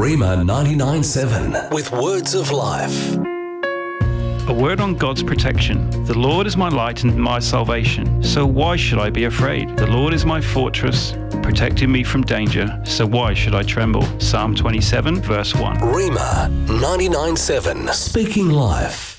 Rhema 99.7 with words of life. A word on God's protection. The Lord is my light and my salvation, so why should I be afraid? The Lord is my fortress, protecting me from danger, so why should I tremble? Psalm 27, verse 1. Rhema 99.7, speaking life.